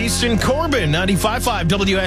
Easton Corbin, 95.5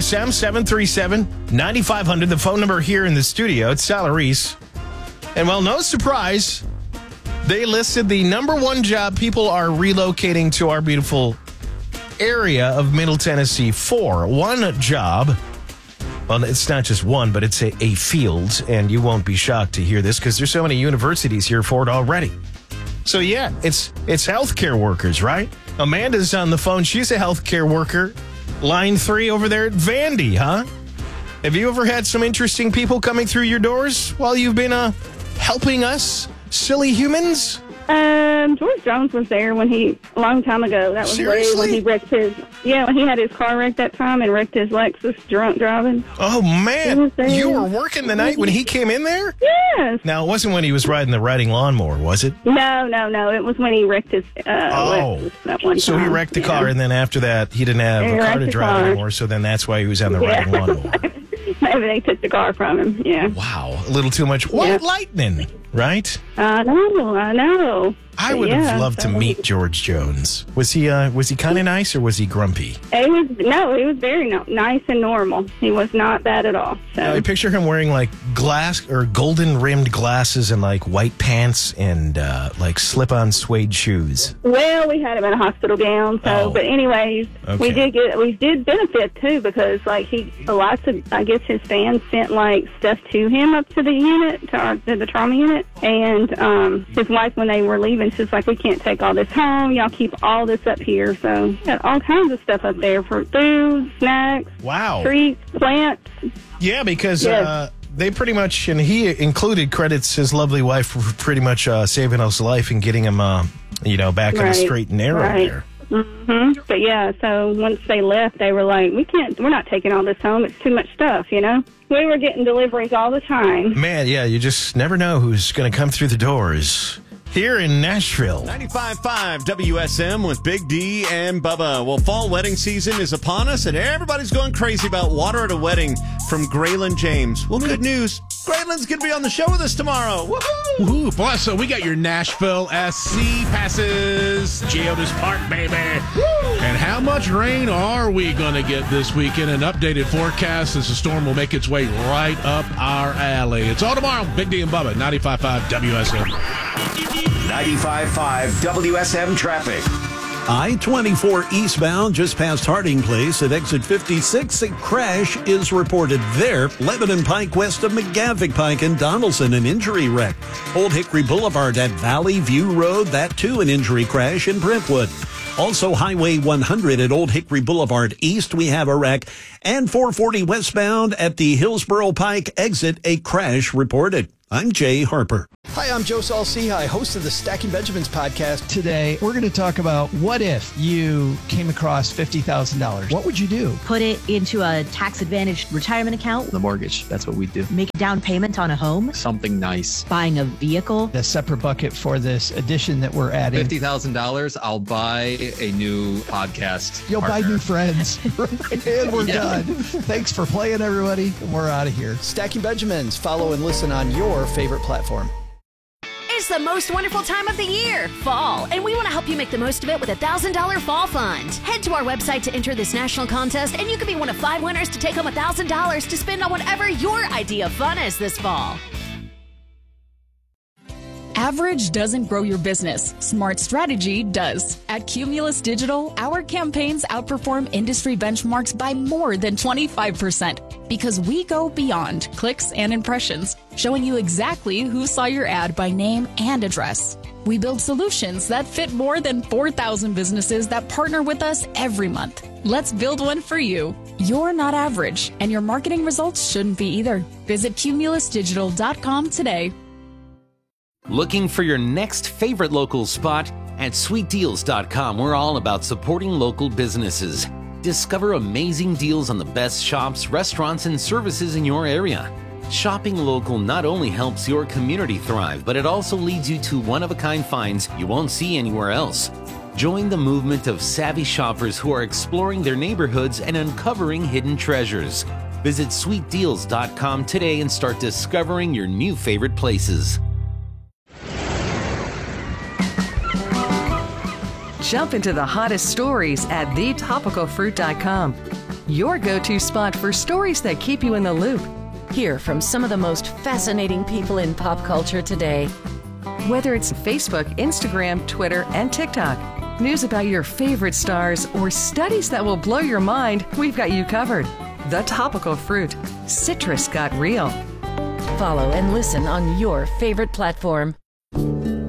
WSM, 737-9500. The phone number here in the studio. It's Sal Reese. And well, no surprise, they listed the number one job people are relocating to our beautiful area of Middle Tennessee for. One job. Well, it's not just one, but it's a field. And you won't be shocked to hear this because there's so many universities here for it already. So, yeah, it's healthcare workers, right? Amanda's on the phone. She's a healthcare worker. Line 3 over there at Vandy, huh? Have you ever had some interesting people coming through your doors while you've been helping us silly humans? George Jones was there a long time ago. That was Seriously? when he wrecked when he had his car wrecked that time and wrecked his Lexus drunk driving. Oh, man. You were working the night when he came in there? Yes. Now, it wasn't when he was riding the lawnmower, was it? No. It was when he wrecked his Lexus that one time. So he wrecked the car, and then after that, he didn't have a car to drive anymore, so then that's why he was on the riding lawnmower. Maybe they took the car from him, yeah. Wow. A little too much white lightning, right? I know. I would have loved to meet George Jones. Was he kind of nice or was he grumpy? He was very nice and normal. He was not bad at all. So. I picture him wearing like glass or golden rimmed glasses and like white pants and like slip-on suede shoes. Well, we had him in a hospital gown. So, but anyways, okay. we did benefit too because like I guess his fans sent like stuff to him up to the unit to the trauma unit, and his wife when they were leaving. She's like, we can't take all this home. Y'all keep all this up here. So got all kinds of stuff up there for food, snacks, treats, plants. Yeah, because they pretty much, and he included credits his lovely wife for pretty much saving his life and getting him, back on the straight and narrow there. Mm-hmm. But yeah, so once they left, they were like, we're not taking all this home. It's too much stuff, We were getting deliveries all the time. Man, yeah, you just never know who's going to come through the doors. Here in Nashville. 95.5 WSM with Big D and Bubba. Well, fall wedding season is upon us, and everybody's going crazy about water at a wedding from Graylin James. Well, good news. Graylin's going to be on the show with us tomorrow. Woohoo! Woohoo! Plus, so we got your Nashville SC passes. Geodis Park, baby. Woo! And how much rain are we going to get this weekend? An updated forecast as the storm will make its way right up our alley. It's all tomorrow. Big D and Bubba, 95.5 WSM. 95.5 WSM traffic. I-24 eastbound just past Harding Place at exit 56. A crash is reported there. Lebanon Pike west of McGavick Pike and Donaldson, an injury wreck. Old Hickory Boulevard at Valley View Road, that too an injury crash in Brentwood. Also Highway 100 at Old Hickory Boulevard East, we have a wreck. And 440 westbound at the Hillsboro Pike exit, a crash reported. I'm Jay Harper. Hi, I'm Joe Saul-Sehy, host of the Stacking Benjamins podcast. Today, we're going to talk about what if you came across $50,000? What would you do? Put it into a tax-advantaged retirement account. The mortgage, that's what we do. Make a down payment on a home. Something nice. Buying a vehicle. A separate bucket for this addition that we're adding. $50,000, I'll buy a new podcast. You'll partner. buy new friends. And we're done. Thanks for playing, everybody. We're out of here. Stacking Benjamins. Follow and listen on your favorite platform. It's the most wonderful time of the year, fall, and we want to help you make the most of it with a $1,000 fall fund. Head to our website to enter this national contest, and you could be one of 5 winners to take home $1,000 to spend on whatever your idea of fun is this fall. Average doesn't grow your business. Smart strategy does. At Cumulus Digital, our campaigns outperform industry benchmarks by more than 25% because we go beyond clicks and impressions, showing you exactly who saw your ad by name and address. We build solutions that fit more than 4,000 businesses that partner with us every month. Let's build one for you. You're not average, and your marketing results shouldn't be either. Visit cumulusdigital.com today. Looking for your next favorite local spot? At sweetdeals.com, we're all about supporting local businesses. Discover amazing deals on the best shops, restaurants, and services in your area. Shopping local not only helps your community thrive, but it also leads you to one-of-a-kind finds you won't see anywhere else. Join the movement of savvy shoppers who are exploring their neighborhoods and uncovering hidden treasures. Visit sweetdeals.com today and start discovering your new favorite places. Jump into the hottest stories at thetopicalfruit.com. Your go-to spot for stories that keep you in the loop. Hear from some of the most fascinating people in pop culture today. Whether it's Facebook, Instagram, Twitter, and TikTok, news about your favorite stars, or studies that will blow your mind, we've got you covered. The Topical Fruit. Citrus got real. Follow and listen on your favorite platform.